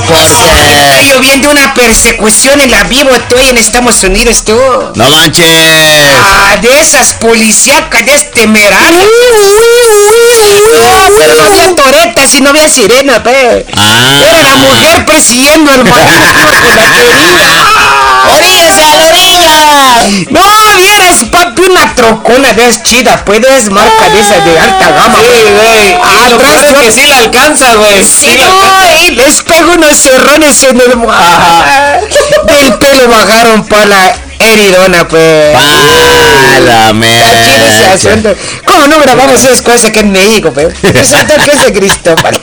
Está lloviendo una persecución en la vivo, tú en Estados Unidos, tú. No manches. De esas policíacas de este temerario. Pero no había toretas y no había sirena, pe. Era la mujer persiguiendo al marido con la querida. ¡Oríllese a la orilla! No, vieras, papi, una trocona de es chida, pues, es marca de esa de alta gama. Sí, güey. Atrás Lo que sí la alcanza, güey. Sí, no, y les pego unos cerrones en el del pelo bajaron para la heridona, pues. La mierda. ¿Cómo no grabamos esas cosas aquí en México, pues? Resulta que es de Cristóbal.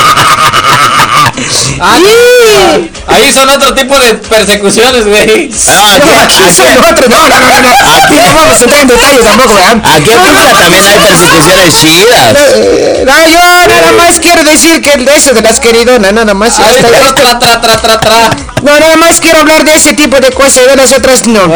Ahí son otro tipo de persecuciones, güey. Aquí son otros, no. Aquí no vamos a entrar en detalles tampoco, ¿verdad? Aquí en Puebla también hay persecuciones chidas. No, yo nada más quiero decir que de eso de las queridonas, nada más. No, nada más quiero hablar de ese tipo de cosas, de las otras no.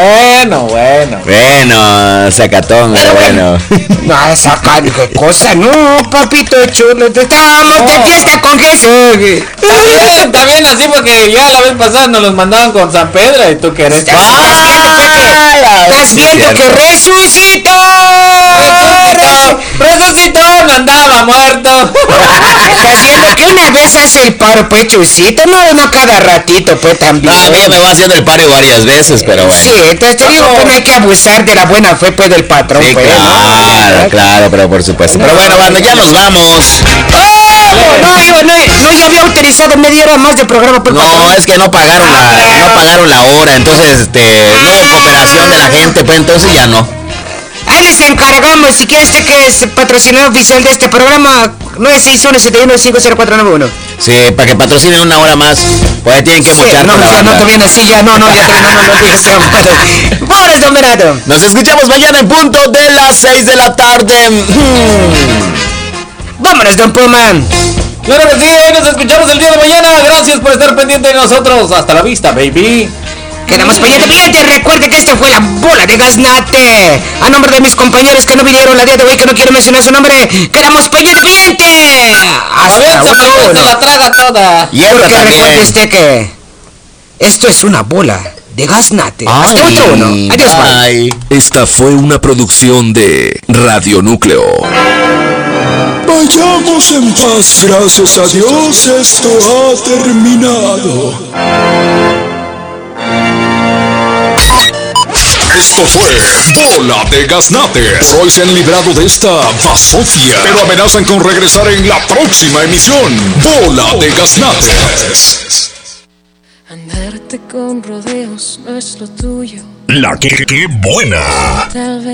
Bueno, sacatón, bueno. No, sacar qué cosa, no, papito chulo, estábamos de fiesta con Jesús. También así porque ya la vez pasada nos los mandaban con San Pedro y tú que eres. Estás viendo que resucitó. Resucitó, no andaba muerto. Estás viendo que una vez hace el paro, pues, Chusito, no cada ratito, pues, también. A mí me va haciendo el paro varias veces, pero bueno. Sí, entonces te digo que no hay que abusar de la buena fe, pues, del patrón, sí, pues, claro, pero por supuesto. Pero bueno, banda, ya nos vamos. No, ya había autorizado media hora más de programa por No, es que no pagaron la hora, entonces no hubo cooperación de la gente, pues entonces ya no. Ahí les encargamos, si quiere usted que es patrocinador oficial de este programa, 961-71-50491. Sí, para que patrocinen una hora más, pues tienen que mochar no, con la banda. No, todavía no, sí, ya, no digas ¡Vámonos, don Bernardo! Nos escuchamos mañana en punto de las 6 de la tarde. ¡Vámonos, don Pullman! Claro que sí, nos escuchamos el día de mañana. Gracias por estar pendiente de nosotros. Hasta la vista, baby. Quedamos pendientes. Recuerde que esto fue la bola de Gaznate. A nombre de mis compañeros que no vinieron la día de hoy, que no quiero mencionar su nombre, quedamos pendientes. Hasta luego. Se la traga toda. Y esta porque también. recuerde usted que esto es una bola de Gaznate. Hasta otro uno. Adiós, bye. Esta fue una producción de Radio Núcleo. Vayamos en paz, gracias a Dios, esto ha terminado. Esto fue Bola de Gaznates. Hoy se han librado de esta basofia, pero amenazan con regresar en la próxima emisión. Bola de Gaznates. Andarte con rodeos no es lo tuyo. La que buena. Tal vez